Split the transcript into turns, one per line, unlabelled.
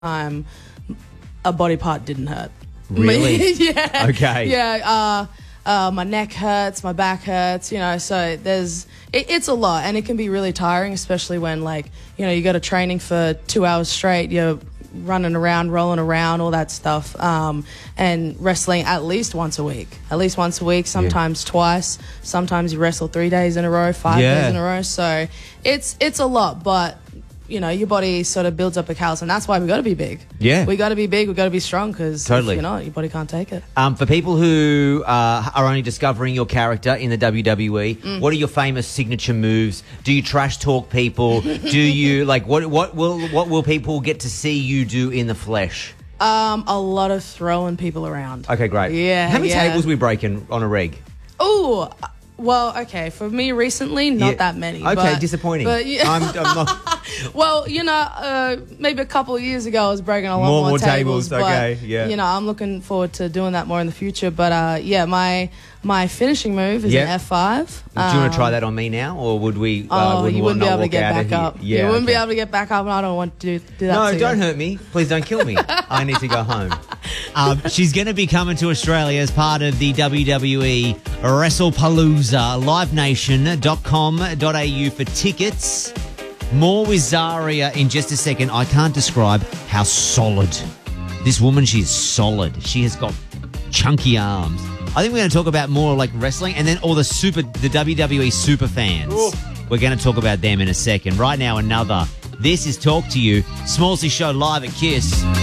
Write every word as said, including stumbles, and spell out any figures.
time a body part didn't hurt.
Really?
Yeah.
Okay.
Yeah. Uh, uh, my neck hurts, my back hurts, you know, so there's, it, it's a lot, and it can be really tiring, especially when, like, you know, you go to training for two hours straight, you're running around, rolling around, all that stuff, um, and wrestling at least once a week, at least once a week, sometimes yeah. twice, sometimes you wrestle three days in a row, five
yeah.
days in a row, so it's, it's a lot, but you know, your body sort of builds up a callus, and that's why we got to be big.
Yeah.
We got to be big, we got to be strong, because
totally.
if you're not, your body can't take it.
Um, for people who uh, are only discovering your character in the W W E, mm. what are your famous signature moves? Do you trash talk people? Do you, like, what what will what will people get to see you do in the flesh?
Um, a lot of throwing people around.
Okay, great.
Yeah.
How many
yeah.
tables we breaking on a reg?
Oh, well, okay. For me recently, not
yeah.
that many.
Okay,
but,
disappointing.
But yeah.
I'm, I'm not...
Well, you know, uh, maybe a couple of years ago I was breaking a lot
more,
more,
more
tables.
tables okay,
but,
yeah.
You know, I'm looking forward to doing that more in the future. But uh, yeah, my my finishing move is
yeah.
an F five.
Do you um, want to try that on me now, or would we? Uh,
oh,
would
you
we
wouldn't be able to get back up.
Yeah,
you wouldn't
okay.
be able to get back up, and I don't want to do, do that.
No,
to
don't
you.
hurt me. Please don't kill me. I need to go home.
Um, she's going to be coming to Australia as part of the W W E WrestlePalooza. live nation dot com dot a u for tickets. More with Zaria in just a second. I can't describe how solid this woman. She is solid. She has got chunky arms. I think we're going to talk about more like wrestling, and then all the super, the W W E super fans. Ooh. We're going to talk about them in a second. Right now, another. This is Talk to You. Smallsy Show live at Kiss.